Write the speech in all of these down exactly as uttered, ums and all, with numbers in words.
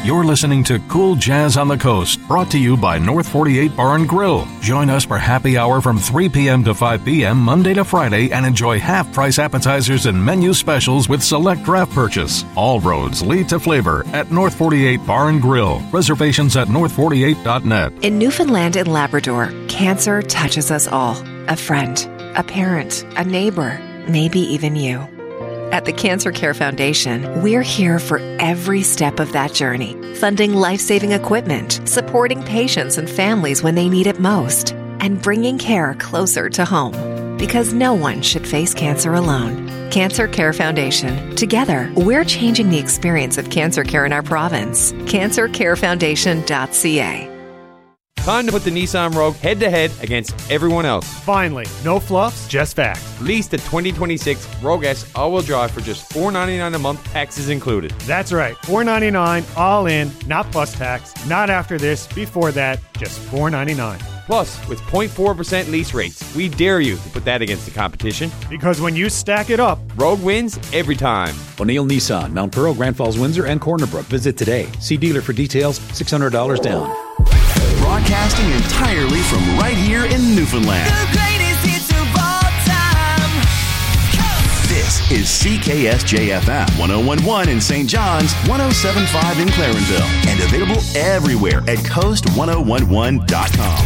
You're listening to Cool Jazz on the Coast, brought to you by North forty-eight Bar and Grill. Join us for happy hour from three p.m. to five p.m. Monday to Friday and enjoy half-price appetizers and menu specials with select draft purchase. All roads lead to flavor at North forty-eight Bar and Grill. Reservations at north forty-eight dot net. In Newfoundland and Labrador, cancer touches us all. A friend, a parent, a neighbor, maybe even you. At the Cancer Care Foundation, we're here for every step of that journey, funding life-saving equipment, supporting patients and families when they need it most, and bringing care closer to home. Because no one should face cancer alone. Cancer Care Foundation. Together, we're changing the experience of cancer care in our province. cancer care foundation dot c a. Time to put the Nissan Rogue head-to-head against everyone else. Finally, no fluffs, just fact. Lease the twenty twenty-six Rogue S all-wheel drive for just four dollars and ninety-nine cents a month, taxes included. That's right, four dollars and ninety-nine cents all in, not plus tax, not after this, before that, just four dollars and ninety-nine cents. Plus, with zero point four percent lease rates, we dare you to put that against the competition. Because when you stack it up, Rogue wins every time. O'Neill Nissan, Mount Pearl, Grand Falls, Windsor, and Corner Brook. Visit today. See dealer for details, six hundred dollars down. Broadcasting entirely from right here in Newfoundland. The greatest hits of all time. This is C K S J F M one oh one point one in Saint John's, one oh seven point five in Clarenville, and available everywhere at coast ten eleven dot com.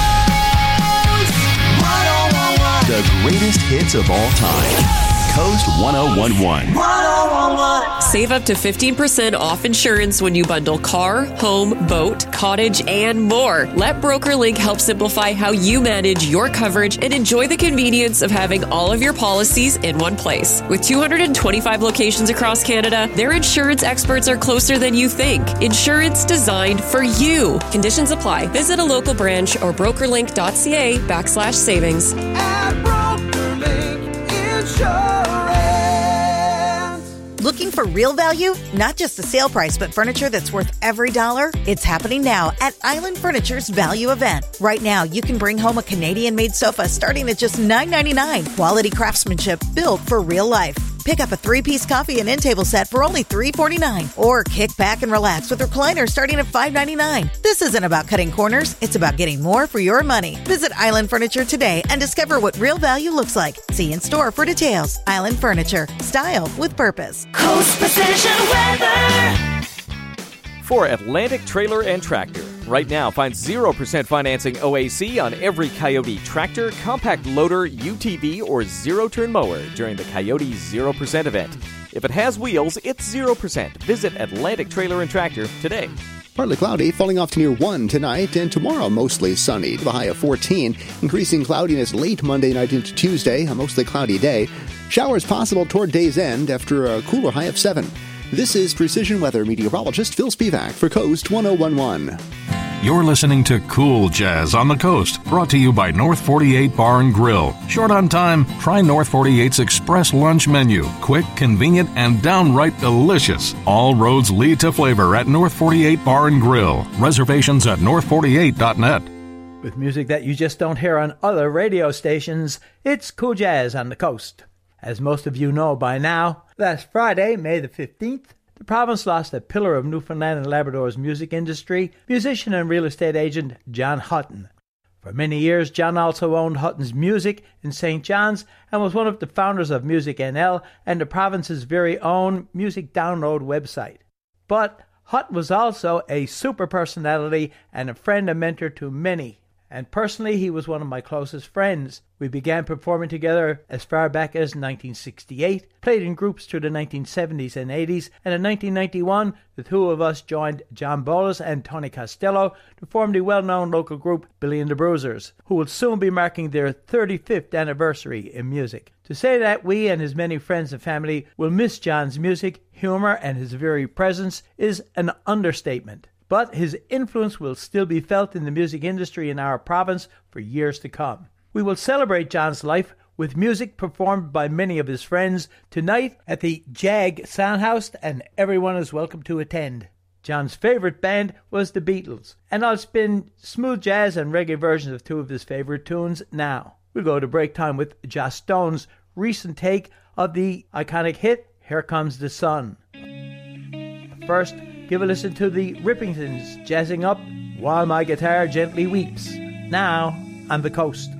Coast one oh one one. The greatest hits of all time. Coast ten eleven. one oh one one. Save up to fifteen percent off insurance when you bundle car, home, boat, cottage, and more. Let BrokerLink help simplify how you manage your coverage and enjoy the convenience of having all of your policies in one place. With two hundred twenty-five locations across Canada, their insurance experts are closer than you think. Insurance designed for you. Conditions apply. Visit a local branch or brokerlink.ca backslash savings. At BrokerLink Insurance. Looking for real value? Not just the sale price, but furniture that's worth every dollar? It's happening now at Island Furniture's Value Event. Right now, you can bring home a Canadian-made sofa starting at just nine ninety-nine. Quality craftsmanship built for real life. Pick up a three-piece coffee and end table set for only three forty-nine. Or kick back and relax with recliners starting at five ninety-nine. This isn't about cutting corners. It's about getting more for your money. Visit Island Furniture today and discover what real value looks like. See in store for details. Island Furniture. Style with purpose. Coast Precision Weather. For Atlantic Trailer and Tractor. Right now, find zero percent financing O A C on every Coyote tractor, compact loader, U T V, or zero-turn mower during the Coyote zero percent event. If it has wheels, it's zero percent. Visit Atlantic Trailer and Tractor today. Partly cloudy, falling off to near one tonight, and tomorrow mostly sunny, the high of fourteen. Increasing cloudiness late Monday night into Tuesday, a mostly cloudy day. Showers possible toward day's end after a cooler high of seven. This is Precision Weather meteorologist Phil Spivak for Coast ten eleven. You're listening to Cool Jazz on the Coast, brought to you by North forty-eight Bar and Grill. Short on time? Try North forty-eight's Express Lunch Menu. Quick, convenient, and downright delicious. All roads lead to flavor at North forty-eight Bar and Grill. Reservations at north forty-eight dot net. With music that you just don't hear on other radio stations, it's Cool Jazz on the Coast. As most of you know by now, last Friday, May the fifteenth, the province lost a pillar of Newfoundland and Labrador's music industry, musician and real estate agent John Hutton. For many years, John also owned Hutton's Music in Saint John's and was one of the founders of Music N L and the province's very own music download website. But Hutton was also a super personality and a friend and mentor to many. And personally, he was one of my closest friends. We began performing together as far back as nineteen sixty-eight, played in groups through the nineteen seventies and eighties, and in nineteen ninety-one, the two of us joined John Bolas and Tony Costello to form the well-known local group Billy and the Bruisers, who will soon be marking their thirty-fifth anniversary in music. To say that we and his many friends and family will miss John's music, humor, and his very presence is an understatement. But his influence will still be felt in the music industry in our province for years to come. We will celebrate John's life with music performed by many of his friends tonight at the Jag Soundhouse, and everyone is welcome to attend. John's favorite band was the Beatles, and I'll spin smooth jazz and reggae versions of two of his favorite tunes now. We'll go to break time with Joss Stone's recent take of the iconic hit, Here Comes the Sun. First, give a listen to the Rippingtons jazzing up While My Guitar Gently Weeps, now on the coast.